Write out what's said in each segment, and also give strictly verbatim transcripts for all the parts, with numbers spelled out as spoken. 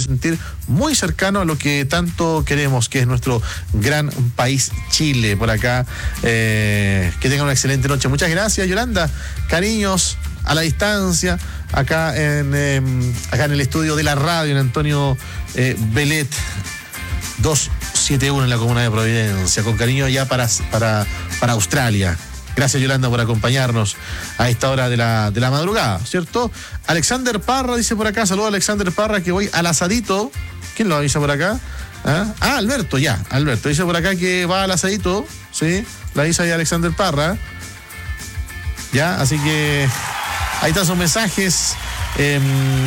sentir muy cercano a lo que tanto queremos, que es nuestro gran país Chile. Por acá, eh, que tengan una excelente noche. Muchas gracias, Yolanda. Cariños a la distancia, acá en eh, acá en el estudio de la radio, en Antonio eh, Belet doscientos setenta y uno en la comuna de Providencia. Con cariño ya para, para, para Australia. Gracias, Yolanda, por acompañarnos a esta hora de la, de la madrugada, ¿cierto? Alexander Parra dice por acá, saludos a Alexander Parra, que voy al asadito. ¿Quién lo avisa por acá? ¿Ah? ah, Alberto, ya, Alberto. Dice por acá que va al asadito, ¿sí? La avisa ahí Alexander Parra. Ya, así que ahí están sus mensajes. Eh,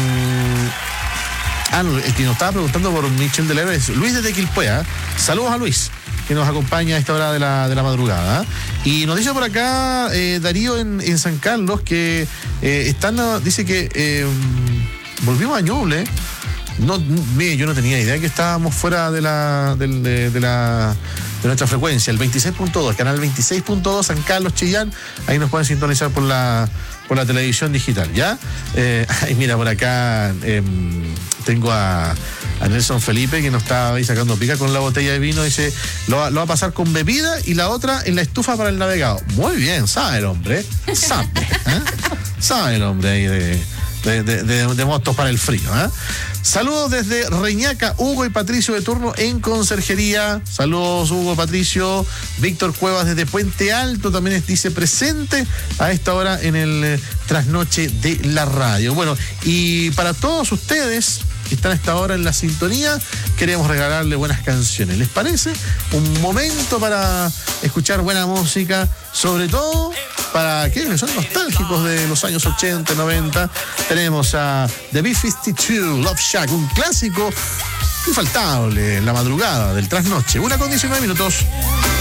ah, no, el que nos estaba preguntando por Michel de Leve es Luis desde Quilpué. Saludos a Luis, que nos acompaña a esta hora de la, de la madrugada. Y nos dice por acá eh, Darío en, en San Carlos que eh, están, dice que eh, volvimos a Ñuble. No, mire, yo no tenía idea que estábamos fuera de la de, de, de la de nuestra frecuencia, el veintiséis punto dos, canal veintiséis punto dos, San Carlos, Chillán. Ahí nos pueden sintonizar por la por la televisión digital, ¿ya? Eh, ay, mira, por acá eh, tengo a, a Nelson Felipe, que nos está ahí sacando pica con la botella de vino. Dice, lo va, lo va a pasar con bebida y la otra en la estufa para el navegado. Muy bien, sabe el hombre, sabe, ¿eh? Sabe el hombre ahí de... De, de, de, de motos para el frío, ¿eh? Saludos desde Reñaca, Hugo y Patricio de turno en conserjería. Saludos, Hugo, Patricio. Víctor Cuevas desde Puente Alto también dice presente a esta hora en el eh, trasnoche de la radio. Bueno, y para todos ustedes que están a esta hora en la sintonía, queremos regalarle buenas canciones. ¿Les parece? Un momento para escuchar buena música, sobre todo para aquellos que son nostálgicos de los años ochenta, noventa. Tenemos a The B cincuenta y dos, Love Shack, un clásico infaltable en la madrugada del trasnoche. Una con diecinueve minutos.